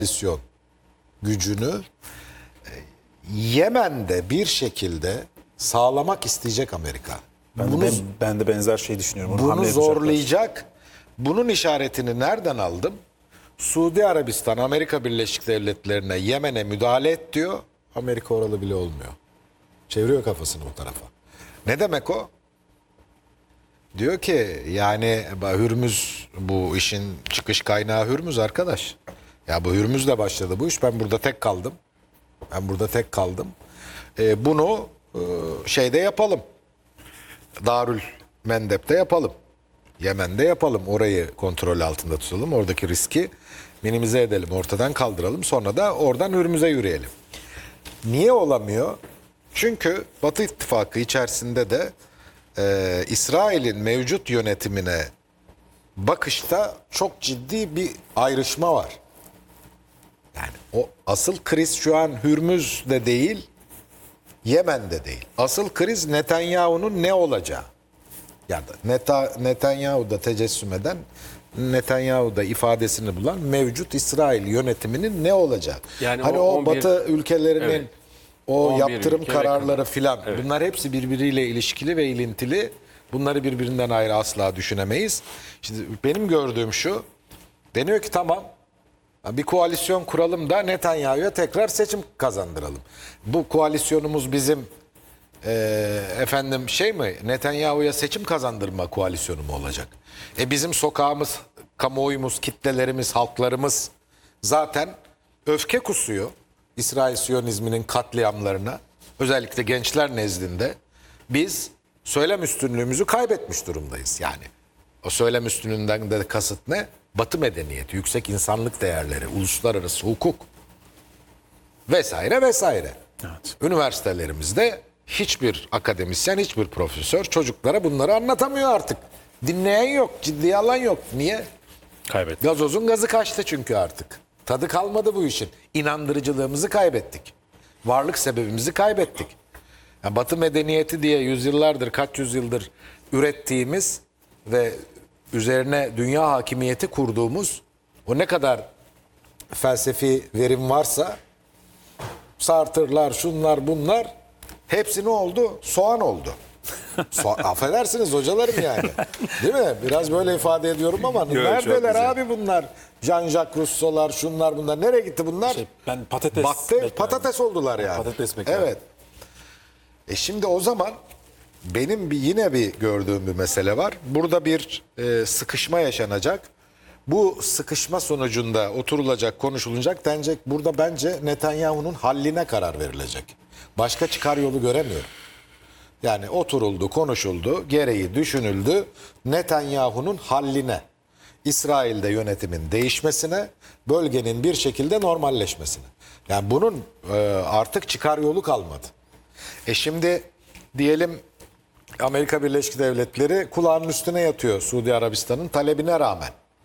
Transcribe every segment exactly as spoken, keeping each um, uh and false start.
koalisyon gücünü Yemen'de bir şekilde sağlamak isteyecek Amerika. Ben, Bunu, ben, ben de benzer şey düşünüyorum. Bunu bunu hamle yapacaklar. zorlayacak. Bunun işaretini nereden aldım? Suudi Arabistan, Amerika Birleşik Devletleri'ne Yemen'e müdahale et diyor. Amerika oralı bile olmuyor. Çeviriyor kafasını bu tarafa. Ne demek o? Diyor ki yani Hürmüz, bu işin çıkış kaynağı Hürmüz arkadaş. Ya bu Hürmüz'le başladı bu iş. Ben burada tek kaldım. Ben burada tek kaldım. E, bunu e, şeyde yapalım. Darül Mendeb'de yapalım. Yemen'de yapalım. Orayı kontrol altında tutalım. Oradaki riski minimize edelim. Ortadan kaldıralım. Sonra da oradan Hürmüz'e yürüyelim. Niye olamıyor? Çünkü Batı İttifakı içerisinde de e, İsrail'in mevcut yönetimine bakışta çok ciddi bir ayrışma var. Yani o asıl kriz şu an Hürmüz'de değil, Yemen'de değil. Asıl kriz Netanyahu'nun ne olacağı. Yani Neta, Netanyahu'da tecessüm eden, Netanyahu'da ifadesini bulan mevcut İsrail yönetiminin ne olacağı. Yani hani o o, on bir Batı ülkelerinin evet. o on bir yaptırım ülke kararları yakın. filan, Evet. bunlar hepsi birbiriyle ilişkili ve ilintili. Bunları birbirinden ayrı asla düşünemeyiz. Şimdi benim gördüğüm şu, deniyor ki tamam, bir koalisyon kuralım da Netanyahu'ya tekrar seçim kazandıralım. Bu koalisyonumuz bizim e, efendim şey mi, Netanyahu'ya seçim kazandırma koalisyonu mu olacak? E bizim sokağımız, kamuoyumuz, kitlelerimiz, halklarımız zaten öfke kusuyor İsrail Siyonizminin katliamlarına. Özellikle gençler nezdinde biz söylem üstünlüğümüzü kaybetmiş durumdayız yani. O söylem üstünlüğünden de kasıt ne? Batı medeniyeti, yüksek insanlık değerleri, uluslararası hukuk vesaire vesaire. Evet. Üniversitelerimizde hiçbir akademisyen, hiçbir profesör çocuklara bunları anlatamıyor artık. Dinleyen yok, ciddiye alan yok. Niye? Kaybetti. Gazozun gazı kaçtı çünkü artık. Tadı kalmadı bu işin. İnandırıcılığımızı kaybettik. Varlık sebebimizi kaybettik. Yani Batı medeniyeti diye yüzyıllardır, kaç yüzyıldır ürettiğimiz ve üzerine dünya hakimiyeti kurduğumuz o ne kadar felsefi verim varsa Sartre'lar, şunlar bunlar hepsi ne oldu? Soğan oldu. So affedersiniz hocalarım yani. Değil mi? Biraz böyle ifade ediyorum ama çok neredeler güzel. abi bunlar? Jean-Jacques Rousseau'lar, şunlar bunlar. Nereye gitti bunlar? Şey, ben patates Battı, beklerdim. patates oldular yani. Patates beklerdim. Evet. E şimdi o zaman benim bir yine bir gördüğüm bir mesele var. Burada bir e, sıkışma yaşanacak. Bu sıkışma sonucunda oturulacak, konuşulacak denecek. Burada bence Netanyahu'nun halline karar verilecek. Başka çıkar yolu göremiyorum. Yani oturuldu, konuşuldu, gereği düşünüldü. Netanyahu'nun halline, İsrail'de yönetimin değişmesine, bölgenin bir şekilde normalleşmesine. Yani bunun e, artık çıkar yolu kalmadı. E şimdi diyelim Amerika Birleşik Devletleri kulağının üstüne yatıyor Suudi Arabistan'ın talebine rağmen.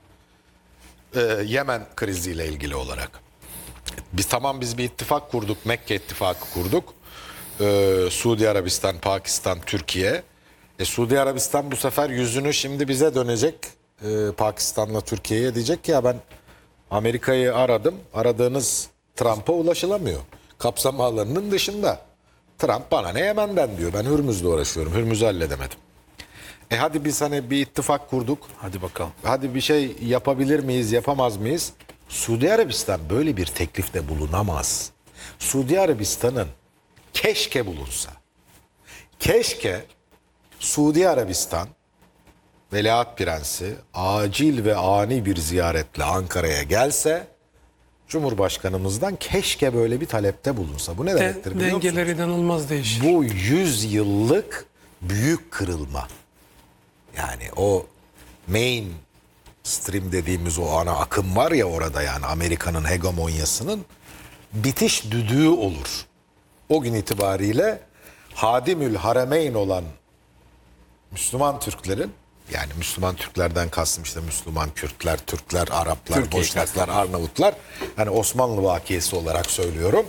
Ee, Yemen kriziyle ilgili olarak. Biz tamam biz bir ittifak kurduk, Mekke ittifakı kurduk. Ee, Suudi Arabistan, Pakistan, Türkiye. E, Suudi Arabistan bu sefer yüzünü şimdi bize dönecek. Ee, Pakistan'la Türkiye'ye diyecek ki ya ben Amerika'yı aradım. Aradığınız Trump'a ulaşılamıyor. Kapsam alanının dışında. Trump bana ne Yemen'den diyor. Ben Hürmüz'le uğraşıyorum. Hürmüz'ü halledemedim. E hadi biz hani bir ittifak kurduk. Hadi bakalım. Hadi bir şey yapabilir miyiz, yapamaz mıyız? Suudi Arabistan böyle bir teklifte bulunamaz. Suudi Arabistan'ın keşke bulunsa. Keşke Suudi Arabistan Veliaht Prensi acil ve ani bir ziyaretle Ankara'ya gelse Cumhurbaşkanımızdan keşke böyle bir talepte bulunsa. Bu ne demektir biliyor musunuz? Dengeler inanılmaz değişir. Bu yüz yıllık büyük kırılma. Yani o mainstream dediğimiz o ana akım var ya orada, yani Amerika'nın hegemonyasının bitiş düdüğü olur. O gün itibariyle Hadimül Harameyn olan Müslüman Türklerin, yani Müslüman Türklerden kastım işte Müslüman Kürtler, Türkler, Araplar, Türkiye Boşnaklar, Arnavutlar, hani Osmanlı vakiyesi olarak söylüyorum.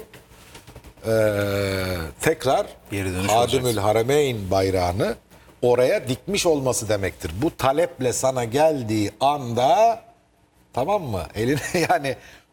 Ee, tekrar Geri dönüş Hadimül olacak. Harameyn bayrağını oraya dikmiş olması demektir. Bu taleple sana geldiği anda, tamam mı? Eline yani